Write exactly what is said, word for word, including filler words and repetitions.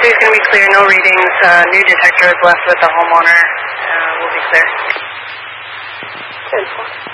is going to be clear, no readings. Uh, new detector is left with the homeowner. Uh, we'll be clear. ten four.